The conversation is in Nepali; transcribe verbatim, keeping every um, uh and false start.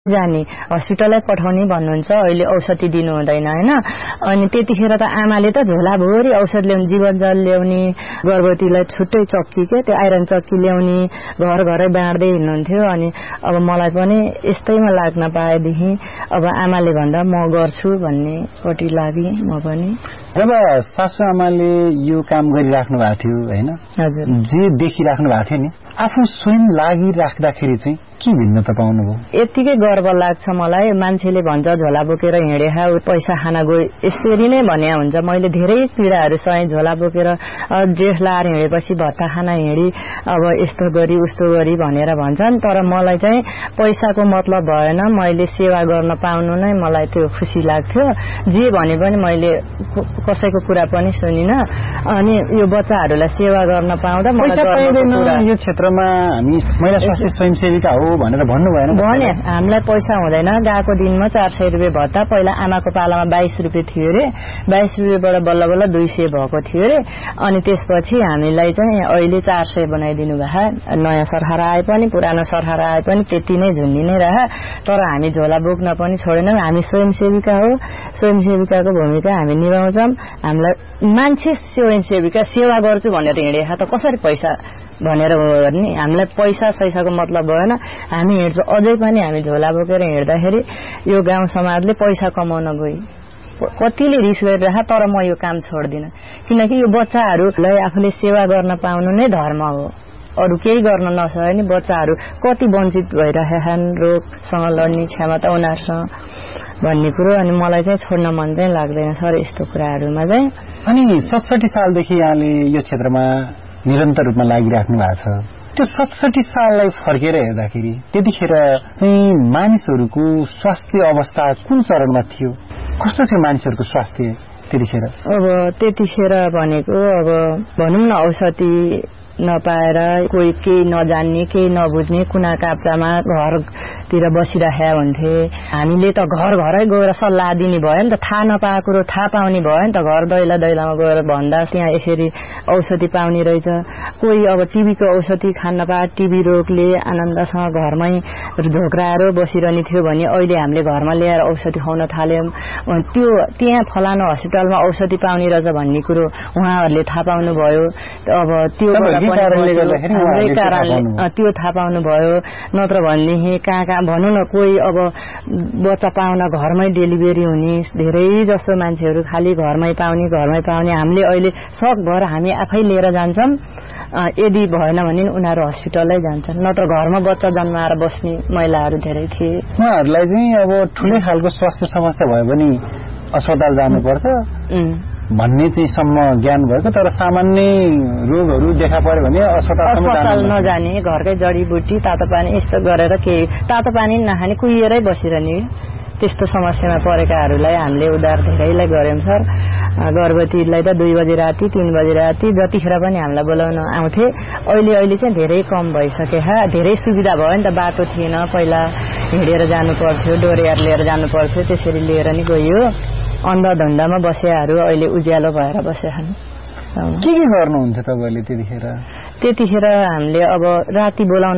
जाने हस्पिटललाई पठाउने भन्नुहुन्छ अहिले औषधि दिनु हुँदैन हैन अनि त्यतिखेर त आमाले त झोलाभरि औषध ल्याउने जीवन जल ल्याउने गर्भवतीलाई छुट्टै चक्की के त्यो आइरन चक्की ल्याउने घर घरै बाँड्दै हिँड्नुहुन्थ्यो अनि अब मलाई पनि यस्तैमा लाग्न पाएदेखि अब आमाले भन्दा म गर्छु भन्ने पटि लागि म पनि जब सासु आमाले यो काम गरिराख्नु भएको थियो हैन हजुर जे देखिराख्नु भएको थियो नि आफू स्वयं लागि राख्दाखेरि चाहिँ के भिन्नता पाउनुभयो यतिकै गर्व लाग्छ मलाई मान्छेले भन्छ झोला बोकेर हिँडे हा पैसा खान गयो यसरी नै भन्या हुन्छ मैले धेरै पीडाहरू सहे झोला बोकेर ड्रेस लाएर हिँडेपछि भत्ता खान हिँडी अब यस्तो गरी उस्तो गरी भनेर भन्छन् तर मलाई चाहिँ पैसाको मतलब भएन मैले सेवा गर्न पाउनु नै मलाई त्यो खुसी लाग्थ्यो जे भने पनि मैले कसैको कुरा पनि सुनिन अनि यो बच्चाहरूलाई सेवा गर्न पाउँदा मलाई यो क्षेत्रमा हामी महिला स्वास्थ्य स्वयंसेविका हो भनेर भन्नु भएन भने हामीलाई पैसा हुँदैन गएको दिनमा चार सय रुपियाँ भत्ता पहिला आमाको पालामा बाइस रुपियाँ थियो रे बाइस रुपियाँबाट बल्ल बल्ल दुई सय भएको थियो रे अनि त्यसपछि हामीलाई चाहिँ अहिले चार सय बनाइदिनु भए नयाँ सरकार आए पनि पुरानो सरकार आए पनि त्यति नै झुन्डी नै रहे तर हामी झोला बोक्न पनि छोडेनौँ हामी स्वयंसेविका हो स्वयंसेविकाको भूमिका हामी निभाउँछौँ हामीलाई मान्छे स्वयंसेविका सेवा गर्छु भनेर हिँडेका त कसरी पैसा भनेर हो नि हामीलाई पैसा सैसाको मतलब भएन हामी हिँड्छौँ अझै पनि हामी झोला बोकेर हिँड्दाखेरि यो गाउँ समाजले पैसा कमाउन गई कतिले रिस गरिरह तर म यो काम छोड्दिनँ किनकि यो बच्चाहरूलाई आफूले सेवा गर्न पाउनु नै धर्म हो अरू केही गर्न नसके नि बच्चाहरू कति वञ्चित भइरहेछन् रोगसँग लड्ने क्षमता उनीहरूसँग भन्ने कुरो अनि मलाई चाहिँ छोड्न मन चाहिँ लाग्दैन सर यस्तो कुराहरूमा चाहिँ अनि सतसठी सालदेखि यहाँले यो क्षेत्रमा निरन्तर रूपमा लागिराख्नु भएको छ त्यो सतसठी साललाई फर्केर हेर्दाखेरि त्यतिखेर चाहिँ मानिसहरूको स्वास्थ्य अवस्था कुन चरणमा थियो कस्तो थियो मानिसहरूको स्वास्थ्य त्यतिखेर अब त्यतिखेर भनेको अब भनौँ न औषधि नपाएर कोही केही नजान्ने केही नबुझ्ने कुना काप्चामा घरतिर बसिरहेका हुन्थे हामीले त घर घरै गएर सल्लाह दिने भयो नि त थाहा नपाएको कुरो थाहा पाउने भयो नि त घर दैला दैलामा गएर भन्दा त्यहाँ यसरी औषधि पाउने रहेछ कोही अब टिबीको औषधि खान नपाए टिबी रोगले आनन्दसँग घरमै झोक्राएर बसिरहने थियो भने अहिले हामीले घरमा ल्याएर औषधि खुवाउन थाल्यौं त्यो त्यहाँ फलानु हस्पिटलमा औषधि पाउने रहेछ भन्ने कुरो उहाँहरूले थाहा पाउनु भयो अब त्यो त्यो थाहा पाउनु भयो नत्र भनेदेखि कहाँ कहाँ भनौँ न कोही अब बच्चा पाउन घरमै डेलिभरी हुने धेरै जसो मान्छेहरू खालि घरमै पाउने घरमै पाउने हामीले अहिले शक भएर हामी आफै लिएर जान्छौँ यदि भएन भने उनीहरू हस्पिटलै जान्छन् नत्र घरमा बच्चा जन्माएर बस्ने महिलाहरू धेरै थिए उहाँहरूलाई चाहिँ अब ठुलै खालको स्वास्थ्य समस्या भयो भने अस्पताल जानुपर्छ भन्ने चाहिँ सम्म ज्ञान भएको तर सामान्य रोगहरू देखा पर्यो भने अस्पताल नजाने घरकै जडीबुटी तातो पानी यस्तो गरेर केही तातो पानी नखाने कुहिएरै बसिरहने त्यस्तो समस्यामा परेकाहरूलाई हामीले उद्धार धेरैलाई गर्यौं सर गर्भवतीलाई त दुई बजे राति तीन बजे राति जतिखेर पनि हामीलाई बोलाउन आउँथे अहिले अहिले चाहिँ धेरै कम भइसके धेरै सुविधा भयो नि त बाटो थिएन पहिला हिँडेर जानु पर्थ्यो डोरियार लिएर जानु पर्थ्यो त्यसरी लिएर नि गयो अन्धधन्दामा बसेहरू अहिले उज्यालो भएर बसेछन् के के गर्नुहुन्थ्यो तपाईले त्यतिखेर त्यतिखेर हामीले अब राति बोलाउन